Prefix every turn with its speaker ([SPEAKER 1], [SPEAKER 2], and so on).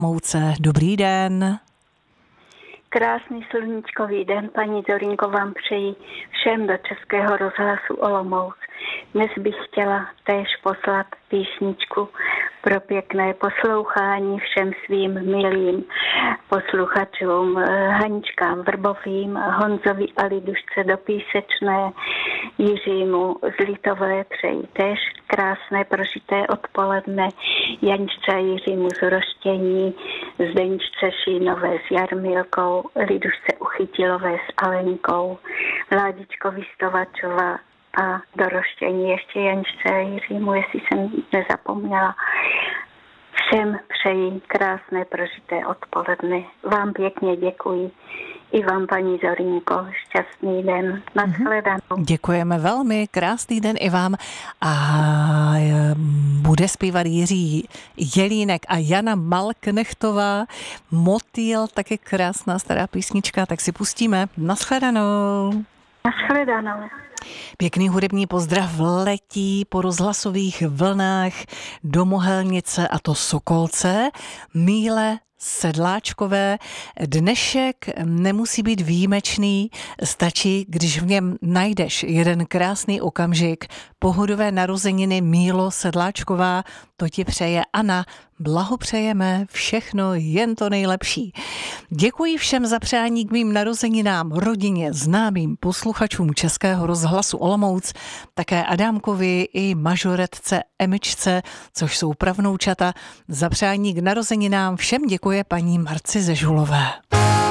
[SPEAKER 1] Mouce, dobrý den.
[SPEAKER 2] Krásný sluníčkový den, paní Zorinko, vám přeji všem do Českého rozhlasu Olomouc. Dnes bych chtěla též poslat písničku pro pěkné poslouchání všem svým milým posluchačům, Haničkám Vrbovým, Honzovi a Lidušce do Písečné, Jiřímu z Litové přeji též krásné prožité odpoledne, Janičce a Jiřímu z Roštění, Zdeňčce Šínové s Jarmilkou, Lidušce Uchytilové s Alenkou, Ládičkovi Stovačova a do Roštění ještě Janičce a Jiřímu, jestli jsem nezapomněla. Všem přeji krásné prožité odpoledne. Vám pěkně děkuji. I vám, paní Zorinko, šťastný den. Nashledanou.
[SPEAKER 1] Děkujeme velmi, krásný den i vám. A bude zpívat Jiří Jelínek a Jana Malknechtová. Motýl, taky krásná stará písnička, tak si pustíme. Nashledanou.
[SPEAKER 2] Nashledanou.
[SPEAKER 1] Pěkný hudební pozdrav letí po rozhlasových vlnách do Mohelnice, a to Sokolce, Míle Sedláčkové. Dnešek nemusí být výjimečný, stačí, když v něm najdeš jeden krásný okamžik. Pohodové narozeniny Mílo Sedláčková, to ti přeje Anna. Blahopřejeme, všechno jen to nejlepší. Děkuji všem za přání k mým narozeninám, rodině, známým posluchačům Českého rozhlasu Olomouc, také Adámkovi i mažoretce Emičce, což jsou pravnoučata. Za přání k narozeninám všem děkuje paní Marci ze Žulové.